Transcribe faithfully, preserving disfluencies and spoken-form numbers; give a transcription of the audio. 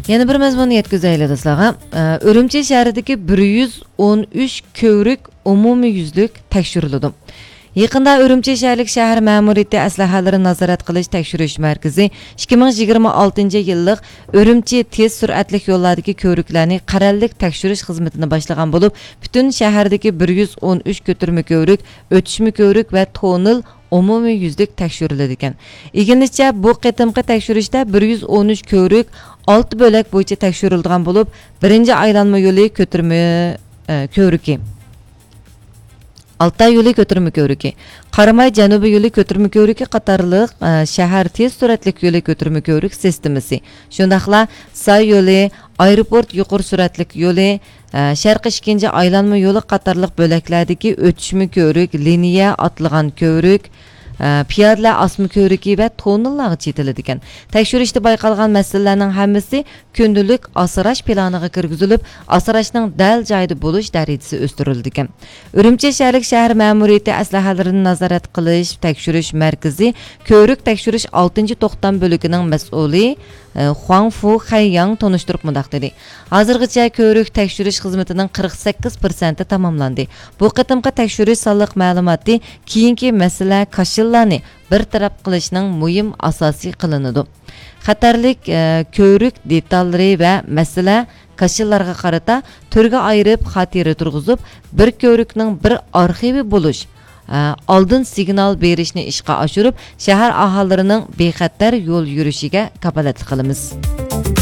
Yana bir mazmunni yetkazaylik do'stlar. Urumchi shahridagi bir yuz o'n uch ko'rik umumiy yuzlik tekshirildi. Yaqinda Urumchi shaharlik shahar ma'muriyati aslahalarini nazorat qilish tekshirish markazi ikki ming yigirma oltinchi yillik Urumchi tez sur'atli yo'llardagi ko'riklarni qarallik tekshirish xizmatini boshlagan bo'lib, butun shahardagi bir yuz o'n uch ko'tirma ko'rik, o'tishma ko'rik va tonel umumiy yuzlik tekshiriladi ekan. Iginizcha bu qitimqi tekshirishda bir yuz o'n uch ko'rik olti bo'lak bo'yicha tekshirilgan bo'lib, birinchi aylanma yo'li ko'tirma ko'riki, Altay yo'li ko'tirma ko'riki, Qaramay janubiy yo'li ko'tirma ko'riki qatorliq shahar tez suratli yo'li ko'tirma ko'rik sistemasi. Shundaqla Say yo'li, aeroport yuqori suratli yo'li, Sharq ikkinchi aylanma yo'li qatorliq bo'laklardagi o'tishma ko'rik, liniya atlagan ko'rik, piyodalar asma ko'riki va tonellarga chetiladi ekan. Tekshirishda bayqalgan masalalarning hammasi kundalik asrash planiga kirgizilib, asrashning dal joyida bo'lish darajasi o'stirildi ekan. Urumchi shaharlik shahar ma'muriyati aslahalarini nazorat qilish tekshirish markazi ko'rik tekshirish oltinchi to'xtam bo'ligining mas'uli Huang Fu Haiyang tonishtirib mundaq dedi. Hozirgacha ko'rik tekshirish xizmatining qirq sakkiz prosenti tamomlandi. Bu qitimqi tekshirish sonliq ma'lumoti keyingi masala kashillarni bir taraf qilishning muhim asosiy qilinadi. Xatarlik ko'rik detallari va masala kashillarga qarata turga ayirib xotira turg'izib, bir ko'rikning bir arxivi bo'lish, oldin signal berishni ishga oshirib, shahar aholilarining bexatar yo'l yurishiga kafolatlik qilamiz.